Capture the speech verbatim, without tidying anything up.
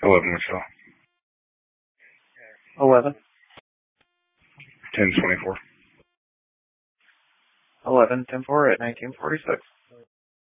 eleven Wichita. eleven. ten twenty-four. eleven ten four at nineteen forty-six.